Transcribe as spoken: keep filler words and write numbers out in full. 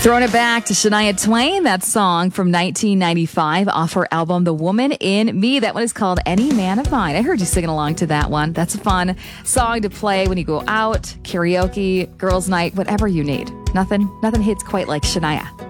Throwing it back to Shania Twain, that song from nineteen ninety-five off her album, The Woman in Me. That one is called Any Man of Mine. I heard you singing along to that one. That's a fun song to play when you go out, karaoke, girls' night, whatever you need. Nothing, nothing hits quite like Shania.